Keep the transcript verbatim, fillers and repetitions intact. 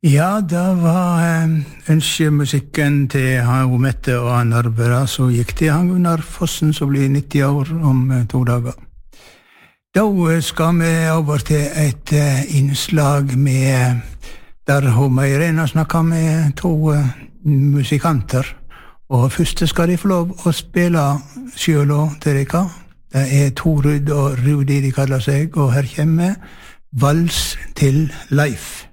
Ja, da var eh, ønskemusikken til han Mette og han Arbera, så gikk det han Gunnar Fossen, som blir nitti år om eh, to dager. Da skal vi over til et eh, innslag med, der hun Irena snakker med to eh, musikanter. Og først skal de få lov å spille selv også til dere. Det er Torud og Rudi de kaller seg, og her kommer Vals til Leif.